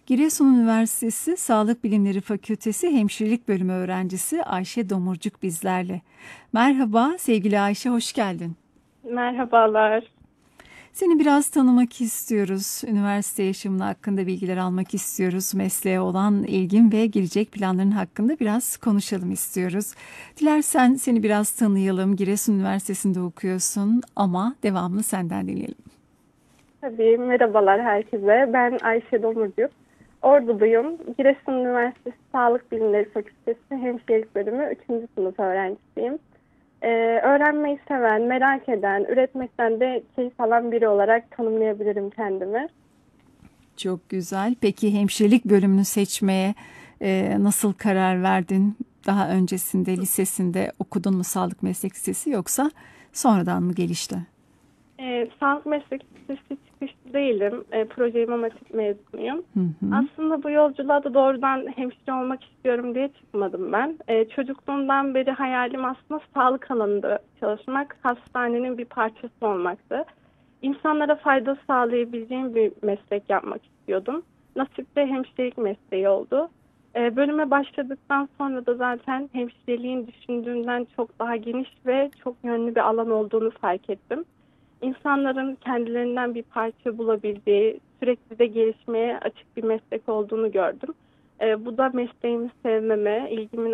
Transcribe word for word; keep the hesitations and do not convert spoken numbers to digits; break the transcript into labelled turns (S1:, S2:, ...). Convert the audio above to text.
S1: Giresun Üniversitesi Sağlık Bilimleri Fakültesi Hemşirelik Bölümü öğrencisi Ayşe Domurcuk bizlerle. Merhaba sevgili Ayşe, hoş geldin.
S2: Merhabalar.
S1: Seni biraz tanımak istiyoruz. Üniversite yaşamın hakkında bilgiler almak istiyoruz. Mesleğe olan ilgin ve gelecek planların hakkında biraz konuşalım istiyoruz. Dilersen seni biraz tanıyalım. Giresun Üniversitesi'nde okuyorsun ama devamlı senden dinleyelim.
S2: Tabii merhabalar herkese. Ben Ayşe Domurcuk. Orduluyum. Giresun Üniversitesi Sağlık Bilimleri Fakültesi Hemşirelik Bölümü üçüncü sınıf öğrencisiyim. Ee, öğrenmeyi seven, merak eden, üretmekten de keyif alan biri olarak tanımlayabilirim kendimi.
S1: Çok güzel. Peki hemşirelik bölümünü seçmeye e, nasıl karar verdin? Daha öncesinde lisesinde okudun mu sağlık meslek lisesi yoksa sonradan mı gelişti?
S2: Ee, sağlık meslek lisesi çıkışlı değilim. Ee, proje İmam Hatip mezunuyum.
S1: Hı hı.
S2: Aslında bu yolculuğa da doğrudan hemşire olmak istiyorum diye çıkmadım ben. Ee, çocukluğumdan beri hayalim aslında sağlık alanında çalışmak, hastanenin bir parçası olmaktı. İnsanlara fayda sağlayabileceğim bir meslek yapmak istiyordum. Nasip de hemşirelik mesleği oldu. Ee, bölüme başladıktan sonra da zaten hemşireliğin düşündüğümden çok daha geniş ve çok yönlü bir alan olduğunu fark ettim. İnsanların kendilerinden bir parça bulabildiği, sürekli de gelişmeye açık bir meslek olduğunu gördüm. Ee, bu da mesleğimi sevmeme, ilgimin